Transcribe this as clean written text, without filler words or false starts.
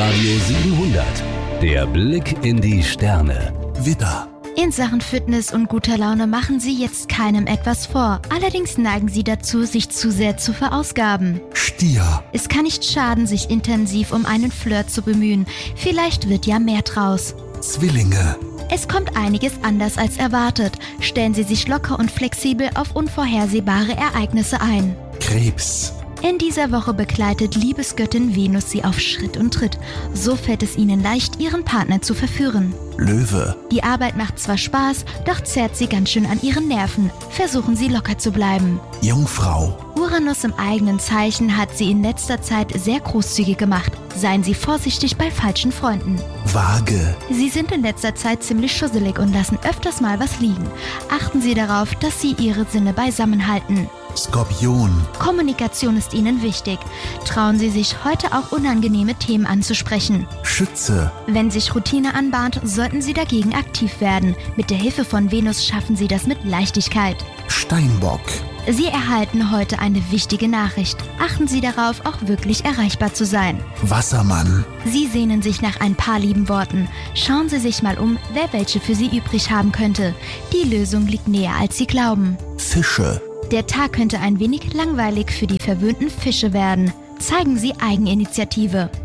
Hitradio 700. Der Blick in die Sterne. Widder. In Sachen Fitness und guter Laune machen Sie jetzt keinem etwas vor. Allerdings neigen Sie dazu, sich zu sehr zu verausgaben. Stier. Es kann nicht schaden, sich intensiv um einen Flirt zu bemühen. Vielleicht wird ja mehr draus. Zwillinge. Es kommt einiges anders als erwartet. Stellen Sie sich locker und flexibel auf unvorhersehbare Ereignisse ein. Krebs. In dieser Woche begleitet Liebesgöttin Venus Sie auf Schritt und Tritt. So fällt es Ihnen leicht, Ihren Partner zu verführen. Löwe. Die Arbeit macht zwar Spaß, doch zerrt sie ganz schön an Ihren Nerven. Versuchen Sie locker zu bleiben. Jungfrau. Uranus im eigenen Zeichen hat Sie in letzter Zeit sehr großzügig gemacht. Seien Sie vorsichtig bei falschen Freunden. Waage. Sie sind in letzter Zeit ziemlich schusselig und lassen öfters mal was liegen. Achten Sie darauf, dass Sie Ihre Sinne beisammen halten. Skorpion. Kommunikation ist Ihnen wichtig. Trauen Sie sich, heute auch unangenehme Themen anzusprechen. Schütze. Wenn sich Routine anbahnt, sollten Sie dagegen aktiv werden. Mit der Hilfe von Venus schaffen Sie das mit Leichtigkeit. Steinbock. Sie erhalten heute eine wichtige Nachricht. Achten Sie darauf, auch wirklich erreichbar zu sein. Wassermann. Sie sehnen sich nach ein paar lieben Worten. Schauen Sie sich mal um, wer welche für Sie übrig haben könnte. Die Lösung liegt näher, als Sie glauben. Fische. Der Tag könnte ein wenig langweilig für die verwöhnten Fische werden. Zeigen Sie Eigeninitiative.